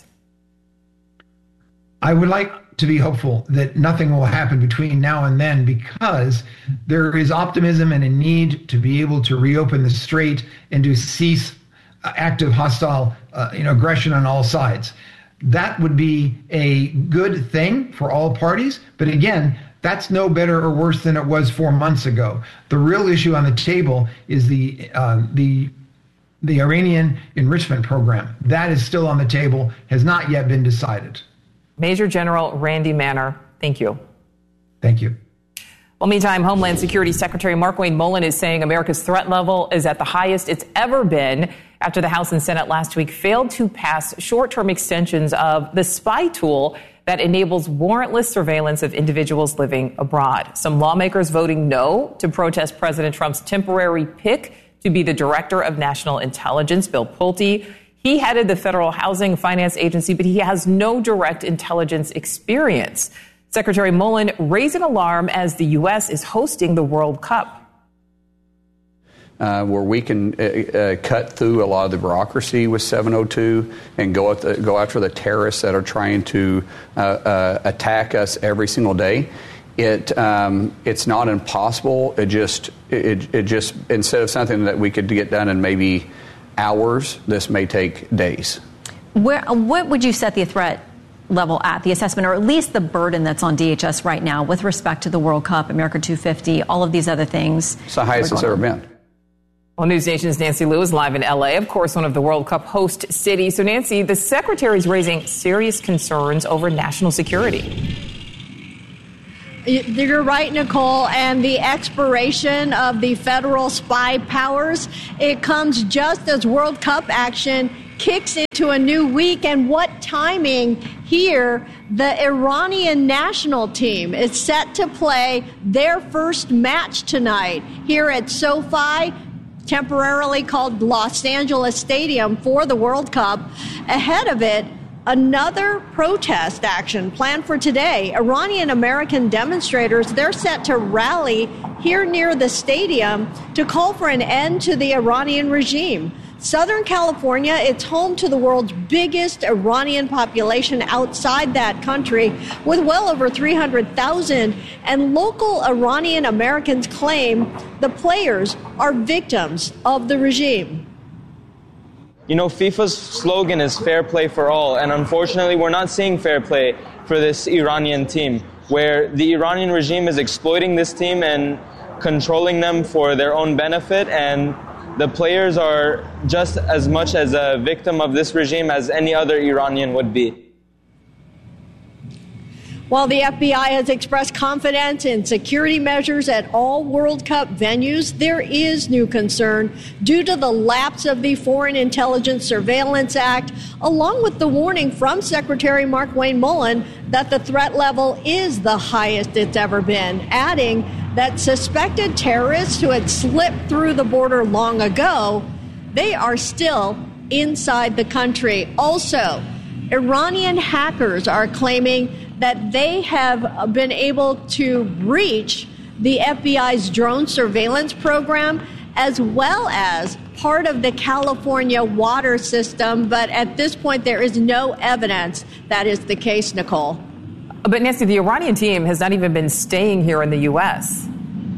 I would like to be hopeful that nothing will happen between now and then, because there is optimism and a need to be able to reopen the strait and to cease active hostile aggression on all sides. That would be a good thing for all parties. But again, that's no better or worse than it was 4 months ago. The real issue on the table is the Iranian enrichment program. That is still on the table, has not yet been decided. Major General Randy Manner, thank you. Thank you. Well, meantime, Homeland Security Secretary Markwayne Mullin is saying America's threat level is at the highest it's ever been after the House and Senate last week failed to pass short-term extensions of the spy tool that enables warrantless surveillance of individuals living abroad. Some lawmakers voting no to protest President Trump's temporary pick to be the Director of National Intelligence, Bill Pulte. He headed the Federal Housing Finance Agency, but he has no direct intelligence experience. Secretary Mullin raised an alarm as the U.S. is hosting the World Cup. Where we can cut through a lot of the bureaucracy with 702 and go after the terrorists that are trying to attack us every single day. It's not impossible. It just instead of something that we could get done in maybe hours, this may take days. What would you set the threat level at, the assessment, or at least the burden that's on DHS right now with respect to the World Cup, America 250, all of these other things? It's the highest it's ever been. Well, News Nation's Nancy Liu is live in L.A., of course, one of the World Cup host cities. So, Nancy, the secretary is raising serious concerns over national security. You're right, Nicole, and the expiration of the federal spy powers, it comes just as World Cup action kicks into a new week. And what timing here, the Iranian national team is set to play their first match tonight here at SoFi, temporarily called Los Angeles Stadium, for the World Cup. Ahead of it, another protest action planned for today. Iranian American demonstrators, they're set to rally here near the stadium to call for an end to the Iranian regime. Southern California, it's home to the world's biggest Iranian population outside that country, with well over 300,000. And local Iranian Americans claim the players are victims of the regime. You know, FIFA's slogan is fair play for all, and unfortunately we're not seeing fair play for this Iranian team, where the Iranian regime is exploiting this team and controlling them for their own benefit, and the players are just as much as a victim of this regime as any other Iranian would be. While the FBI has expressed confidence in security measures at all World Cup venues, there is new concern due to the lapse of the Foreign Intelligence Surveillance Act, along with the warning from Secretary Markwayne Mullin that the threat level is the highest it's ever been, adding that suspected terrorists who had slipped through the border long ago, they are still inside the country. Also, Iranian hackers are claiming that they have been able to breach the FBI's drone surveillance program, as well as part of the California water system. But at this point, there is no evidence that is the case, Nicole. But Nancy, the Iranian team has not even been staying here in the U.S.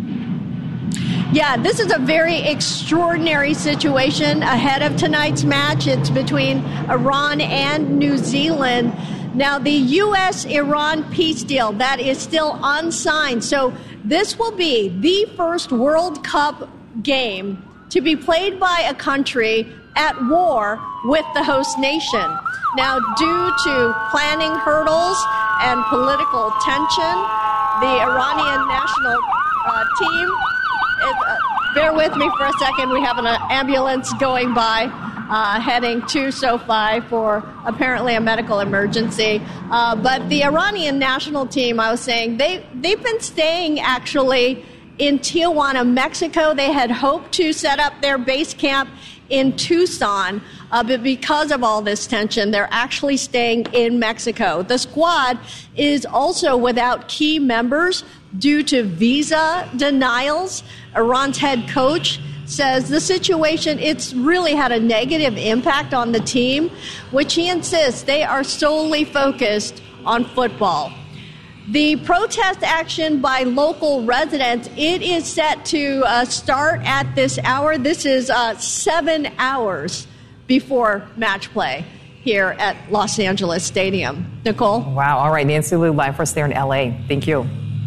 Yeah, this is a very extraordinary situation ahead of tonight's match. It's between Iran and New Zealand. Now, the U.S.-Iran peace deal, that is still unsigned. So this will be the first World Cup game to be played by a country at war with the host nation. Now, due to planning hurdles and political tension, the Iranian national team bear with me for a second. We have an ambulance going by, heading to SoFi for apparently a medical emergency. But the Iranian national team, I was saying, they've been staying actually in Tijuana, Mexico. They had hoped to set up their base camp in Tucson, but because of all this tension, they're actually staying in Mexico. The squad is also without key members due to visa denials. Iran's head coach says the situation, it's really had a negative impact on the team, which he insists they are solely focused on football. The protest action by local residents, it is set to start at this hour. This is 7 hours before match play here at Los Angeles Stadium. Nicole? Wow. All right. Nancy Liu live for us there in L.A. Thank you.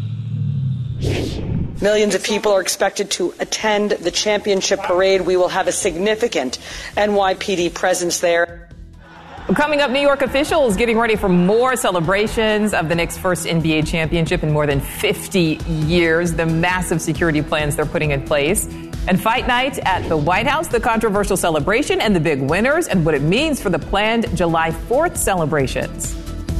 Millions of people are expected to attend the championship parade. We will have a significant NYPD presence there. Coming up, New York officials getting ready for more celebrations of the Knicks' first NBA championship in more than 50 years. The massive security plans they're putting in place. And fight night at the White House, the controversial celebration and the big winners and what it means for the planned July 4th celebrations.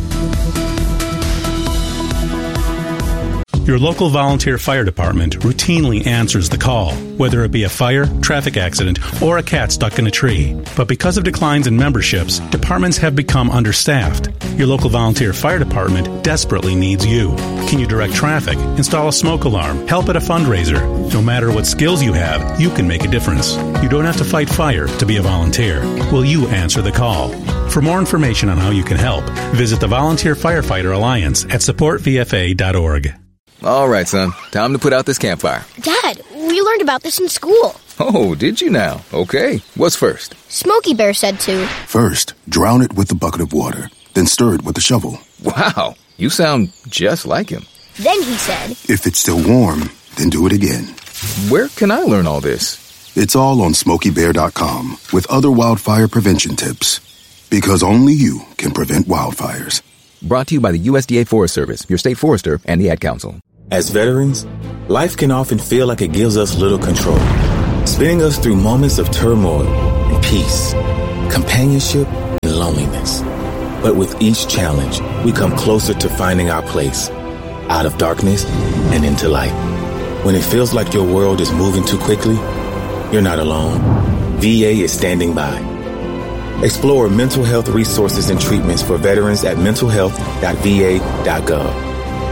Your local volunteer fire department routinely answers the call, whether it be a fire, traffic accident, or a cat stuck in a tree. But because of declines in memberships, departments have become understaffed. Your local volunteer fire department desperately needs you. Can you direct traffic, install a smoke alarm, help at a fundraiser? No matter what skills you have, you can make a difference. You don't have to fight fire to be a volunteer. Will you answer the call? For more information on how you can help, visit the Volunteer Firefighter Alliance at supportvfa.org. All right, son. Time to put out this campfire. Dad, we learned about this in school. Oh, did you now? Okay. What's first? Smokey Bear said to. First, drown it with a bucket of water, then stir it with a shovel. Wow, you sound just like him. Then he said, if it's still warm, then do it again. Where can I learn all this? It's all on SmokeyBear.com with other wildfire prevention tips. Because only you can prevent wildfires. Brought to you by the USDA Forest Service, your state forester, and the Ad Council. As veterans, life can often feel like it gives us little control, spinning us through moments of turmoil and peace, companionship and loneliness. But with each challenge, we come closer to finding our place, out of darkness and into light. When it feels like your world is moving too quickly, you're not alone. VA is standing by. Explore mental health resources and treatments for veterans at mentalhealth.va.gov.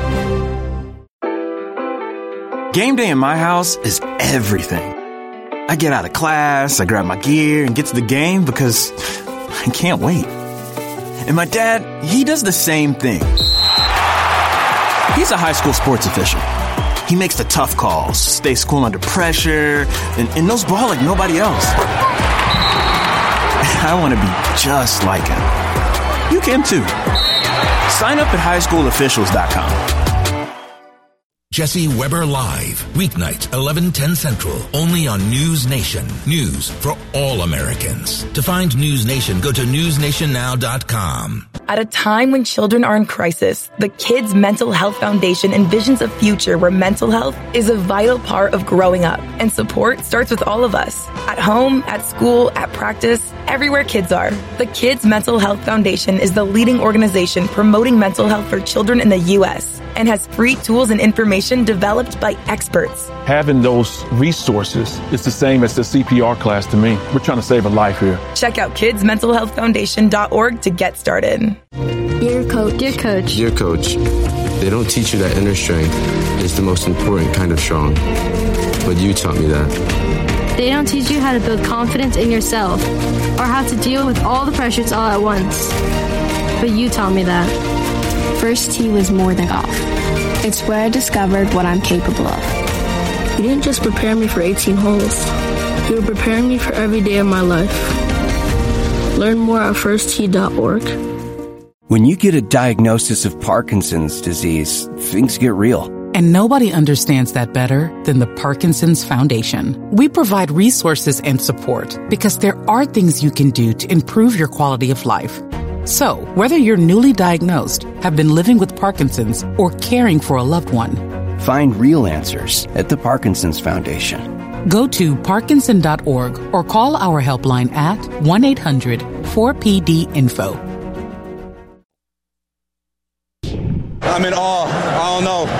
Game day in my house is everything. I get out of class, I grab my gear, and get to the game because I can't wait. And my dad, he does the same thing. He's a high school sports official. He makes the tough calls, stays cool under pressure, and knows ball like nobody else. I want to be just like him. You can too. Sign up at highschoolofficials.com. Jesse Weber Live, weeknight, 11:10 Central, only on News Nation. News for all Americans. To find News Nation, go to newsnationnow.com. At a time when children are in crisis, the Kids Mental Health Foundation envisions a future where mental health is a vital part of growing up. And support starts with all of us. At home, at school, at practice, everywhere kids are. The Kids Mental Health Foundation is the leading organization promoting mental health for children in the U.S. and has free tools and information developed by experts. Having those resources is the same as the CPR class to me. We're trying to save a life here. Check out kidsmentalhealthfoundation.org to get started. Dear Coach. Dear Coach. Dear Coach, they don't teach you that inner strength is the most important kind of strong. But you taught me that. They don't teach you how to build confidence in yourself or how to deal with all the pressures all at once. But you taught me that. First tee was more than golf. It's where I discovered what I'm capable of. You didn't just prepare me for 18 holes. You were preparing me for every day of my life. Learn more at firsttee.org. When you get a diagnosis of Parkinson's disease, things get real. And nobody understands that better than the Parkinson's Foundation. We provide resources and support because there are things you can do to improve your quality of life. So, whether you're newly diagnosed, have been living with Parkinson's, or caring for a loved one, find real answers at the Parkinson's Foundation. Go to parkinson.org or call our helpline at 1-800-4PD-INFO. I'm in awe. I don't know.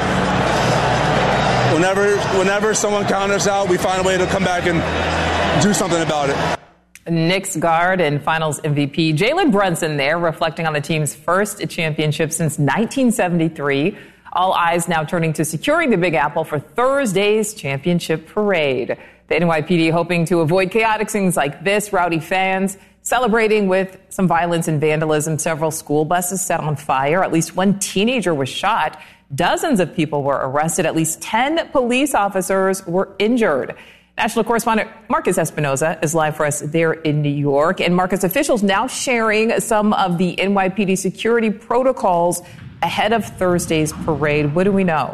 Whenever someone counters out, we find a way to come back and do something about it. Knicks guard and finals MVP Jalen Brunson there, reflecting on the team's first championship since 1973. All eyes now turning to securing the Big Apple for Thursday's championship parade. The NYPD hoping to avoid chaotic scenes like this, rowdy fans celebrating with some violence and vandalism. Several school buses set on fire. At least one teenager was shot. Dozens of people were arrested. At least 10 police officers were injured. National correspondent Marcus Espinoza is live for us there in New York. And Marcus, officials now sharing some of the NYPD security protocols ahead of Thursday's parade. What do we know?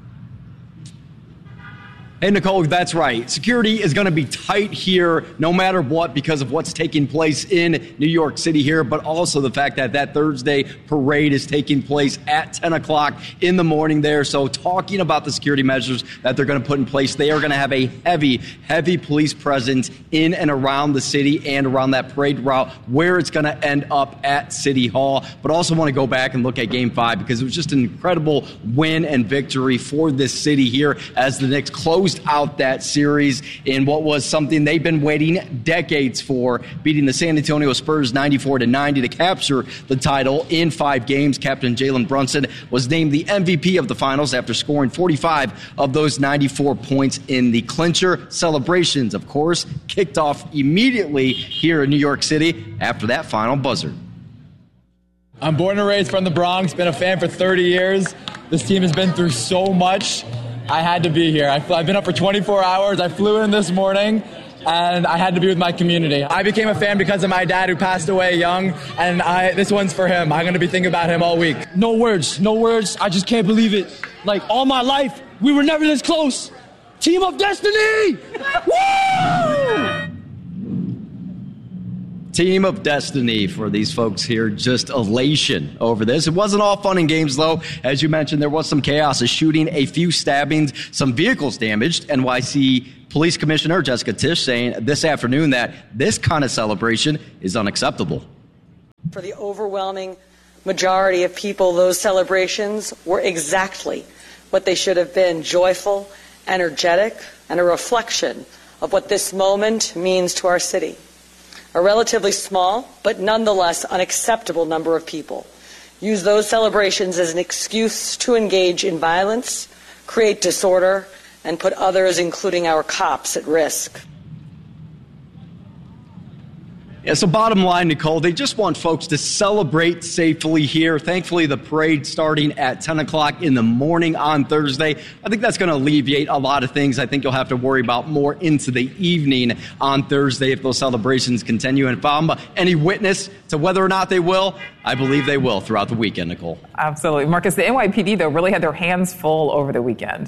Hey, Nicole, that's right. Security is going to be tight here no matter what because of what's taking place in New York City here, but also the fact that that Thursday parade is taking place at 10 o'clock in the morning there. So talking about the security measures that they're going to put in place, they are going to have a heavy police presence in and around the city and around that parade route where it's going to end up at City Hall. But also want to go back and look at Game 5 because it was just an incredible win and victory for this city here as the Knicks closed out that series in what was something they've been waiting decades for, beating the San Antonio Spurs 94-90 to capture the title in 5 games. Captain Jalen Brunson was named the MVP of the finals after scoring 45 of those 94 points in the clincher. Celebrations, of course, kicked off immediately here in New York City after that final buzzer. I'm born and raised from the Bronx, been a fan for 30 years. This team has been through so much. I had to be here. I've been up for 24 hours. I flew in this morning, and I had to be with my community. I became a fan because of my dad, who passed away young, and this one's for him. I'm going to be thinking about him all week. No words. I just can't believe it. Like, all my life, we were never this close. Team of Destiny! Woo! Team of Destiny for these folks here. Just elation over this. It wasn't all fun and games, though. As you mentioned, there was some chaos, a shooting, a few stabbings, some vehicles damaged. NYC Police Commissioner Jessica Tisch saying this afternoon that this kind of celebration is unacceptable. For the overwhelming majority of people, those celebrations were exactly what they should have been: joyful, energetic, and a reflection of what this moment means to our city. A relatively small, but nonetheless unacceptable number of people use those celebrations as an excuse to engage in violence, create disorder, and put others, including our cops, at risk. Yeah, so bottom line, Nicole, they just want folks to celebrate safely here. Thankfully, the parade starting at 10 o'clock in the morning on Thursday. I think that's going to alleviate a lot of things. I think you'll have to worry about more into the evening on Thursday if those celebrations continue. And if I'm any witness to whether or not they will, I believe they will throughout the weekend, Nicole. Absolutely. Marcus, the NYPD, though, really had their hands full over the weekend.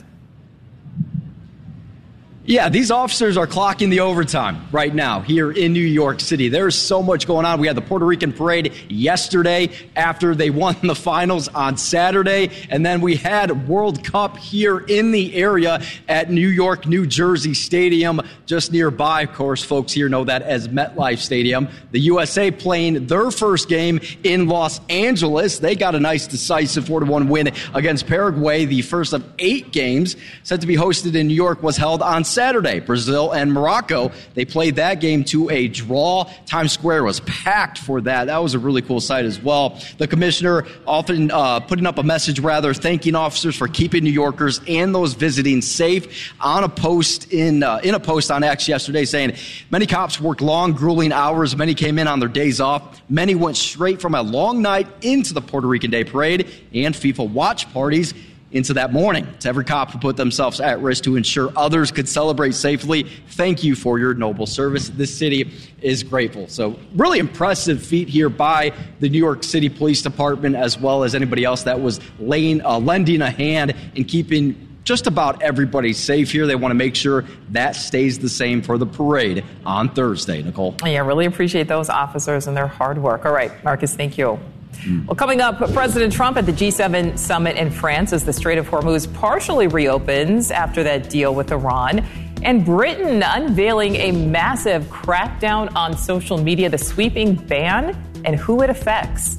Yeah, these officers are clocking the overtime right now here in New York City. There's so much going on. We had the Puerto Rican parade yesterday after they won the finals on Saturday. And then we had World Cup here in the area at New York, New Jersey Stadium, just nearby. Of course, folks here know that as MetLife Stadium. The USA playing their first game in Los Angeles. They got a nice, decisive 4-1 win against Paraguay. The first of 8 games set to be hosted in New York was held on Saturday. Brazil and Morocco, they played that game to a draw. Times Square was packed for that. That was a really cool sight as well. The commissioner often putting up a message, thanking officers for keeping New Yorkers and those visiting safe. On a post in a post on X yesterday, saying many cops worked long, grueling hours. Many came in on their days off. Many went straight from a long night into the Puerto Rican Day Parade and FIFA watch parties into that morning. To every cop who put themselves at risk to ensure others could celebrate safely, thank you for your noble service. This city is grateful. So really impressive feat here by the New York City Police Department, as well as anybody else that was lending a hand in keeping just about everybody safe here. They want to make sure that stays the same for the parade on Thursday, Nicole. Yeah, really appreciate those officers and their hard work. All right, Marcus, thank you. Well, coming up, President Trump at the G7 summit in France as the Strait of Hormuz partially reopens after that deal with Iran. And Britain unveiling a massive crackdown on social media, the sweeping ban and who it affects.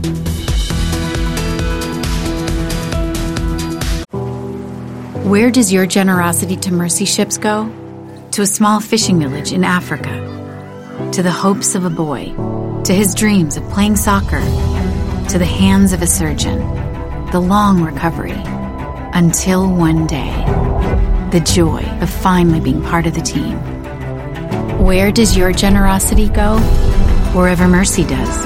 Where does your generosity to mercy ships go? To a small fishing village in Africa. To the hopes of a boy. To his dreams of playing soccer. To the hands of a surgeon. The long recovery. Until one day. The joy of finally being part of the team. Where does your generosity go? Wherever mercy does.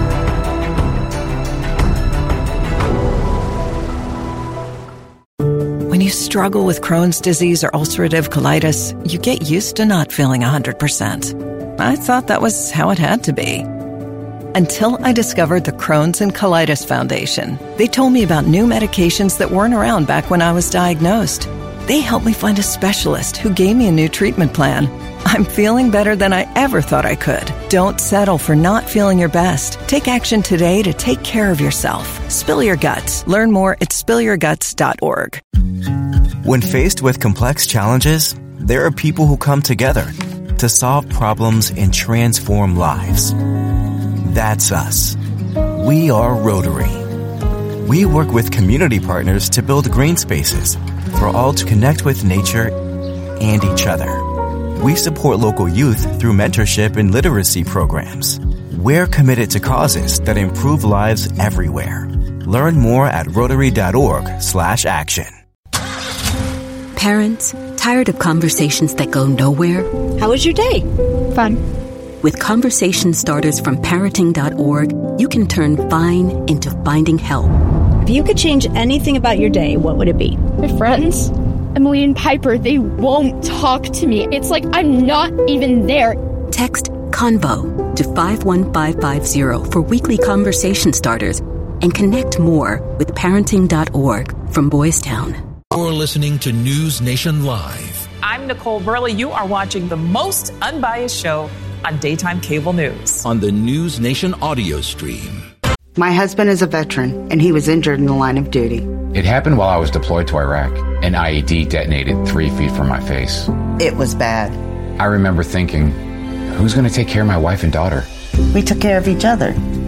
When you struggle with Crohn's disease or ulcerative colitis, you get used to not feeling 100%. I thought that was how it had to be. Until I discovered the Crohn's and Colitis Foundation. They told me about new medications that weren't around back when I was diagnosed. They helped me find a specialist who gave me a new treatment plan. I'm feeling better than I ever thought I could. Don't settle for not feeling your best. Take action today to take care of yourself. Spill your guts. Learn more at spillyourguts.org. When faced with complex challenges, there are people who come together to solve problems and transform lives. That's us. We are Rotary. We work with community partners to build green spaces for all to connect with nature and each other. We support local youth through mentorship and literacy programs. We're committed to causes that improve lives everywhere. Learn more at Rotary.org/action. Parents, tired of conversations that go nowhere? How was your day? Fun. With conversation starters from parenting.org, you can turn fine into finding help. If you could change anything about your day, what would it be? My friends, Emily and Piper, they won't talk to me. It's like I'm not even there. Text CONVO to 51550 for weekly conversation starters and connect more with parenting.org from Boys Town. You're listening to News Nation Live. I'm Nicole Burley. You are watching the most unbiased show on daytime cable news. On the News Nation audio stream. My husband is a veteran, and he was injured in the line of duty. It happened while I was deployed to Iraq. An IED detonated 3 feet from my face. It was bad. I remember thinking, who's going to take care of my wife and daughter? We took care of each other.